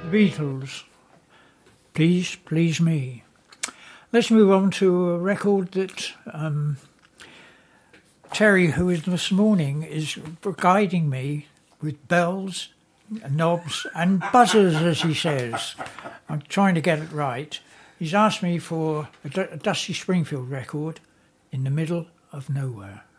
The Beatles, Please Please Me. Let's move on to a record that Terry, who is this morning, is guiding me with bells, knobs and buzzers, as he says. I'm trying to get it right. He's asked me for a Dusty Springfield record, In the Middle of Nowhere.